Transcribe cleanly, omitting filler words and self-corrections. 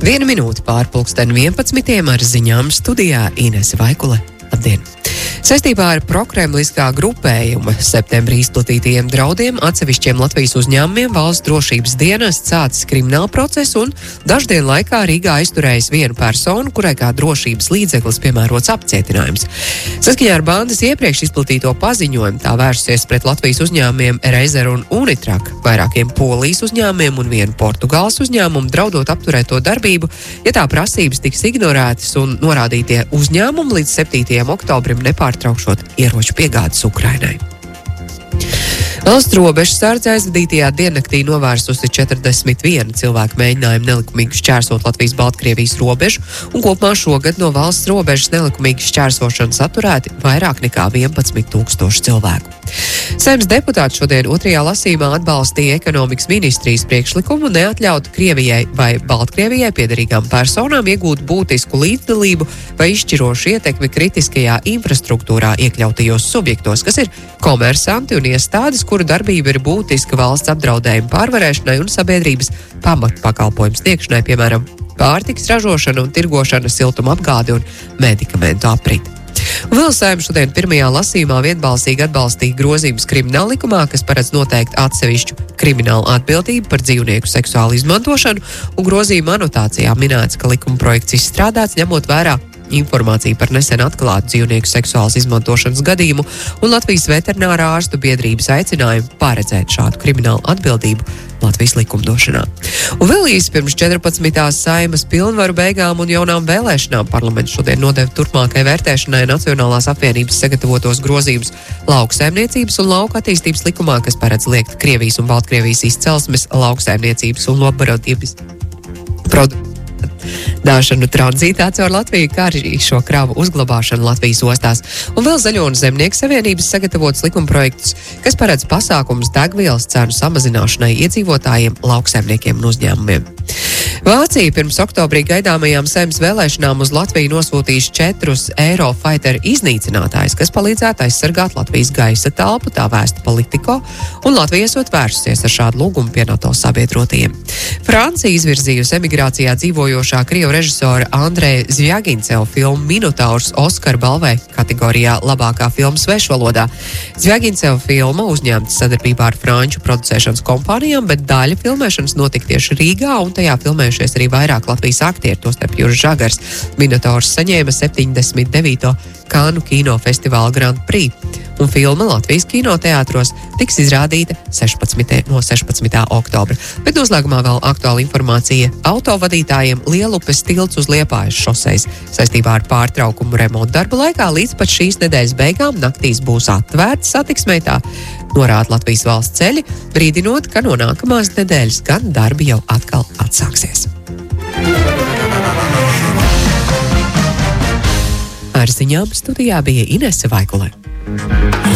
1 minūte pār 11:11 ar ziņām studijā Inese Vaikule. Labdien! Saistībā ar prokremliskā grupējuma septembrī izplatītajiem draudiem atsevišķiem Latvijas uzņēmumiem valsts drošības dienests sācis kriminālu procesu un daždienu laikā Rīgā aizturējis vienu personu, kurai kā drošības līdzeklis piemērots apcietinājums. Saskaņā ar bandas iepriekš izplatīto paziņojumu tā vērsusies pret Latvijas uzņēmumiem Reizer un Unitrak, vairākiem Polijas uzņēmumiem un vienu Portugāles uzņēmumu, draudot apturēt to darbību, ja tā prasības tiks ignorētas un norādītie uzņēmumi līdz 7. oktobrim nepārtraukšot ieroču piegādes Ukrainai. Valsts robežsardze aizvadītajā diennaktī novērsusi 41 cilvēku mēģinājumu nelikumīgi šķērsot Latvijas-Baltkrievijas robežu, un kopumā šogad no valsts robežas nelikumīgi šķērsošanas atturēti vairāk nekā 11,000 cilvēku. Saeimas deputāti šodien 2. lasījumā atbalstīja ekonomikas ministrijas priekšlikumu neatļaut Krievijai vai Baltkrievijai piederīgām personām iegūt būtisku līdzdalību vai izšķirošu ietekmi kritiskajā infrastruktūrā iekļautajos subjektos, kas ir komersanti un iestādes, kuru darbība ir būtiska valsts apdraudējuma pārvarēšanai un sabiedrības pamatpakalpojumu sniegšanai, piemēram, pārtikas ražošana un tirgošana, siltuma apgāde un medikamentu aprite. Un vēl Saeima šodien 1. lasījumā vienbalsīgi atbalstīja grozījumus krimināla likumā, kas paredz noteikt atsevišķu kriminālu atbildību par dzīvnieku seksuālu izmantošanu, un grozījuma anotācijā minēts, ka likuma projekts izstrādāts ņemot vērā informāciju par nesen atklātu dzīvnieku seksuālas izmantošanas gadījumu un Latvijas veterinārā ārstu biedrības aicinājumu paredzēt šādu kriminālu atbildību Latvijas likumdošanā. Un vēl īsi pirms 14. Saeimas pilnvaru beigām un jaunām vēlēšanām parlaments šodien nodeva turpmākai vērtēšanai Nacionālās apvienības sagatavotos grozījumus lauksaimniecības un lauka attīstības likumā, kas paredz liekt Krievijas un Baltkrievijas izcelsmes lauksaimniecības un laboratīvas produktu dāšanu tranzītā caur Latviju, kā arī šo kravu uzglabāšanu Latvijas ostās. Un vēl Zaļo un Zemnieku savienības sagatavots likumprojekts, kas paredz pasākumus degvielas cenu samazināšanai iedzīvotājiem, lauksaimniekiem un uzņēmumiem. Vācija pirms oktobrī gaidāmajām Saeimas vēlēšanām uz Latviju nosūtīs 4 Eurofighter iznīcinātājus, kas palīdzētu aizsargāt Latvijas gaisa telpu, tā vēsta Politico, un Latvija esot vērsusies ar šādu lūgumu pie NATO sabiedrotajiem. Francija izvirzījusi emigrācijā dzīvojošā krievu režisora Andreja Zvjaginceva filmu Minotaurs Oskara balvai kategorijā labākā filma svešvalodā. Zvjaginceva filma uzņemta sadarbībā ar franču producēšanas kompānijām, bet daļa filmēšanas notika tieši Rīgā, un tajā filmējušies arī vairāk Latvijas aktieri, tostarp Juris Žagars. Minotaurs saņēma 79. Kānu kinofestivāla Grand Prix, un filma Latvijas kinoteātros tiks izrādīta no 16. oktobra. Bet noslēgumā vēl aktuāla informācija autovadītājiem Lielupes tilts uz Liepājas šoseis. Saistībā ar pārtraukumu remontu darbu laikā līdz pat šīs nedēļas beigām naktīs būs atvērts satiksmei, tā norāda Latvijas valsts ceļi, brīdinot, ka no nākamās nedēļas gan darbi jau atkal atsāksies. Ar ziņām studijā bija Inese Vaikule.